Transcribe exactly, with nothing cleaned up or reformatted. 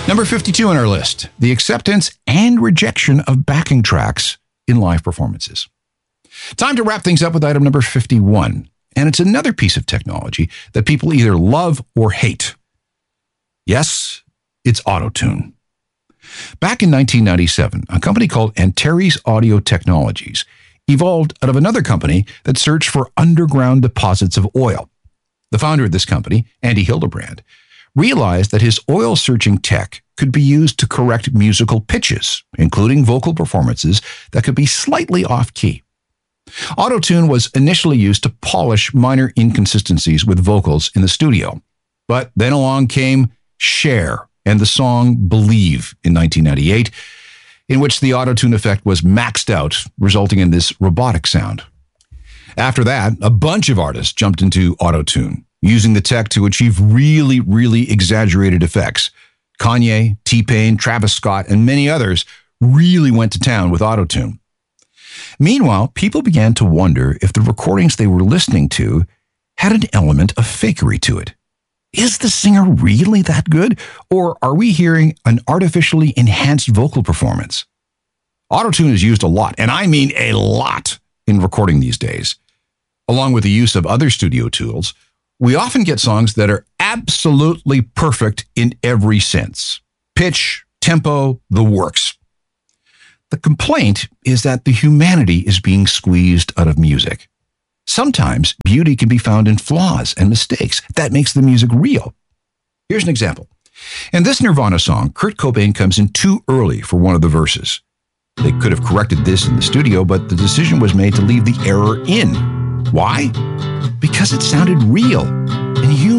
Number fifty-two on our list, the acceptance and rejection of backing tracks in live performances. Time to wrap things up with item number fifty-one. And it's another piece of technology that people either love or hate. Yes, it's Auto-Tune. Back in nineteen ninety-seven, a company called Antares Audio Technologies evolved out of another company that searched for underground deposits of oil. The founder of this company, Andy Hildebrand, realized that his oil-searching tech could be used to correct musical pitches, including vocal performances that could be slightly off-key. Auto-Tune was initially used to polish minor inconsistencies with vocals in the studio. But then along came Cher and the song Believe in nineteen ninety-eight, in which the Auto-Tune effect was maxed out, resulting in this robotic sound. After that, a bunch of artists jumped into Auto-Tune, using the tech to achieve really, really exaggerated effects. Kanye, T-Pain, Travis Scott, and many others really went to town with Auto-Tune. Meanwhile, people began to wonder if the recordings they were listening to had an element of fakery to it. Is the singer really that good, or are we hearing an artificially enhanced vocal performance? Auto-Tune is used a lot, and I mean a lot, in recording these days. Along with the use of other studio tools, we often get songs that are absolutely perfect in every sense. Pitch, tempo, the works. The complaint is that the humanity is being squeezed out of music. Sometimes beauty can be found in flaws and mistakes. That makes the music real. Here's an example. In this Nirvana song, Kurt Cobain comes in too early for one of the verses. They could have corrected this in the studio, but the decision was made to leave the error in. Why? Because it sounded real and human.